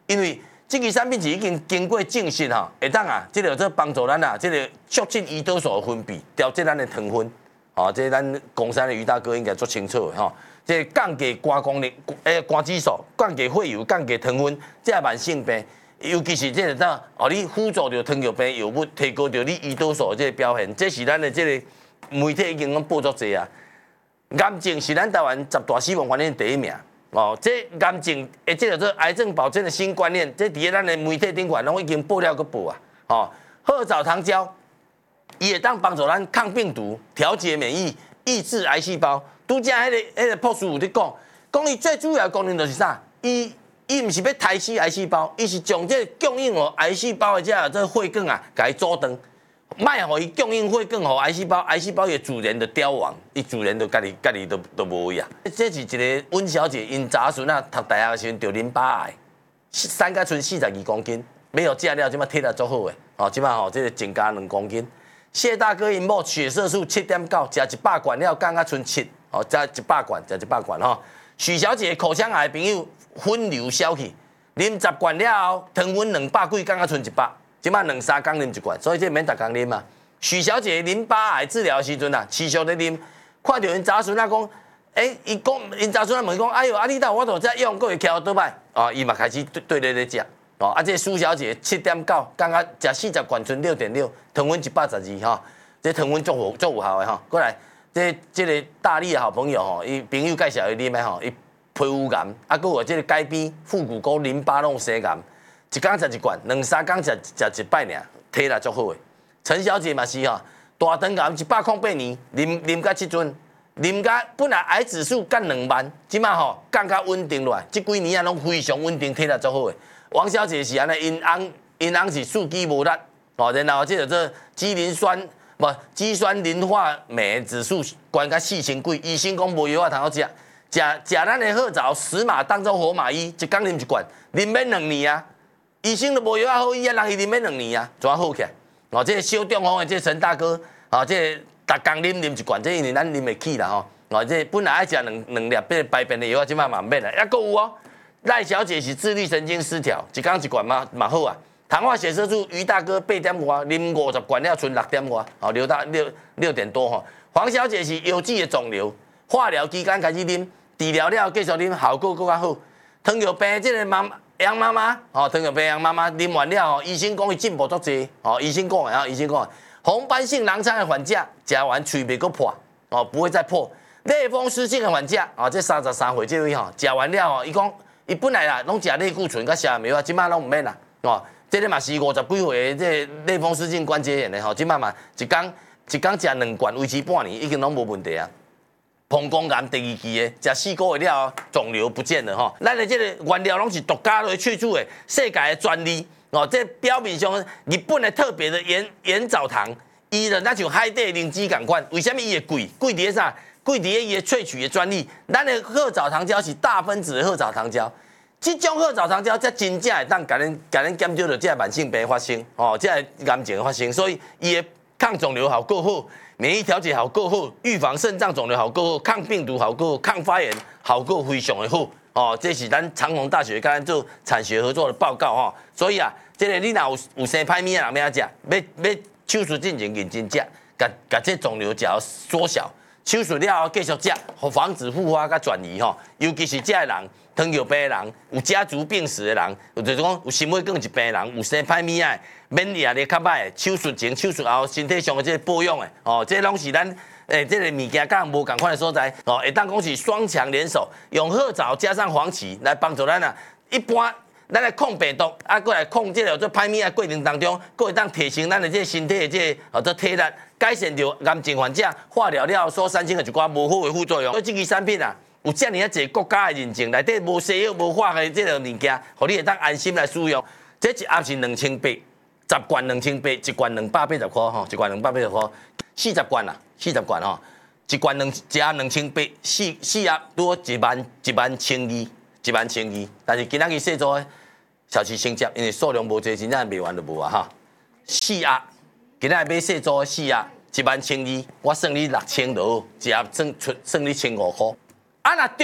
因为这支产品是已经经过证实吼，会当啊，这个这帮助咱啊，这个促进胰岛素的分泌，调节咱的糖分。哦，这咱公山的于大哥应该做清楚的吼。这降低肝功能，肝指数，降低血油，降低糖分，这慢性病，尤其是这个怎哦，你辅助着糖尿病药物，提高着你胰岛素这个表现，这是咱的这个媒体已经讲报作侪啊。癌症是咱台湾10大死亡原因第一名。哦，这癌症这个做癌症保健的新观念，这伫咱的媒体顶管拢已经报了个报啊。哦，褐藻糖胶，伊会当帮助咱抗病毒、调节免疫、抑制癌细胞。拄则迄个博士有咧讲伊最主要的功能就是啥？伊毋是要杀死癌细胞，伊是将这供应癌细胞的这血管啊，甲伊阻断，卖互伊供应血管互癌细胞，癌细胞也自然的凋亡，伊自然就家己都无位啊。这是一个温小姐因查孙啊，读大学的时阵得淋巴癌，3甲剩42公斤，没有食了，即摆体力足好诶，哦，即摆吼这个增加2公斤。谢大哥因某血色素7.9，食100罐了，降到剩7，哦，加100罐，食100罐吼。许小姐口腔癌朋友分流消去，啉10罐了后，糖分200几，降到剩100。即摆2、3天啉1罐，所以这免逐工啉嘛。许小姐淋巴癌治疗的时阵啊，持续咧啉，看到因查孙啊讲，伊讲因查孙啊问讲，哎哟，你我都在用，佫会翘倒摆，哦，伊嘛开始对咧食，哦，这苏小姐7.9，刚刚食40罐剩6.6，糖分112吼，这糖分足有效的吼。过来，这个大力的好朋友吼，伊朋友介绍伊啉的吼，伊皮肤癌，佫有这个钙边、腹股沟、淋巴拢生癌。一天食1罐，2、3天食1摆尔，体力足好诶。陈小姐嘛是吼，大肠癌108年，啉到即阵，啉到本来癌指数降2万，即马吼降到稳定落来，即几年啊拢非常稳定，体力足好诶。王小姐是安尼，因翁是数肌无力，哦，然后这个这肌酸磷化酶指数悬到4000几，医生讲无药啊通好食，食咱的褐藻10码当做活马医，一天啉1罐，啉免2年啊。医生都无药啊好医啊，人伊啉免2年啊，怎好起来？哦，这个小中风的这陈大哥，哦，这逐工啉1罐，这因为咱啉袂起啦吼。哦，这本来爱食2粒这排便的药，即摆嘛免啦。还佫有哦，赖小姐是自律神经失调，一天1罐嘛好啊。糖化血色素，于大哥8点外，啉50罐了，剩6点外，哦，6点多吼。黄小姐是腰肌的肿瘤，化疗期间开始啉，治疗了继续啉，效果更较好。糖尿病这个杨妈妈，哦，糖尿病杨妈妈啉完了吼，医生讲伊进步足济，哦，医生讲的啊，医生讲的，红斑性狼疮的患者食完喙袂阁破，哦，不会再破。类风湿性的患者，哦，这33岁这位吼，食完了吼，伊讲伊本来啦拢食类固醇甲痧苗啊，即摆拢唔免啦，哦，这个嘛是50几岁的这类风湿性关节炎的吼，即摆嘛一天食2罐，维持半年，已经拢无问题啊。膀胱癌第2期的，食4个月了，肿瘤不见了吼。咱的这个原料拢是独家来萃取的，世界的专利哦。这标明上日本的特别的盐藻糖，伊就那像海底灵芝共款。为什么伊会贵？贵伫啥？贵伫伊的萃取的专利。咱的褐藻糖胶是大分子的褐藻糖胶，这种褐藻糖胶才真正会当甲咱减少着这慢性病发生哦，这癌症发生，所以伊的抗肿瘤效果好。免疫调节效果好，预防肾脏肿瘤效果好，抗病毒效果好，抗发炎效果非常的好。哦，这是咱长虹大学跟咱做产学合作的报告哈。所以啊，这个你若有生歹物啊，人要食，要手术进前认真食，甲这肿瘤只要缩小。手术了后继续食，好防止复发甲转移吼。尤其是这个人，糖尿病的人，有家族病史的人，就是讲有心血管疾病的人，有生歹物啊，免疫力较歹的，手术前、手术后身体上的这个保养的，哦，这拢是咱这个物件甲无共款的所在，哦，会当讲是双强联手，用褐藻加上黄芪来帮助咱啊。一般咱来控病毒，啊，过来控这个做歹物啊过程当中，佫会当提升咱的这身体的这做体力。改善掉癌症患者化疗了所产生的一寡无好的副作用。所以这支产品啊，有遮尔啊侪国家的认证，内底无西药、无化学的这个物件，互你会当安心来使用。这一盒是2800，10罐2800，一罐280块吼，一罐280块，40罐啊，40罐吼，一罐一盒2800，四盒多11200，11200。但是今仔日细组的小七升级，因为数量无侪，真正卖完就无啊哈。4盒。今仔买细组的4盒，11200，我算你6000多，一盒算你1500块。啊，那